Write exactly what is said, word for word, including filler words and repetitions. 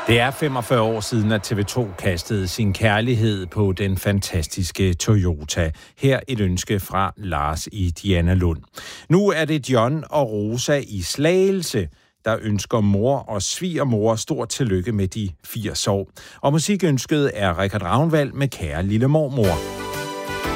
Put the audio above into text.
Det er femogfyrre år siden, at T V to kastede sin kærlighed på den fantastiske Toyota. Her et ønske fra Lars i Dianalund. Nu er det John og Rosa i Slagelse, der ønsker mor og svigermor stort tillykke med de firs år. Og musikønsket er Richard Ravnvald med Kære lille mormor.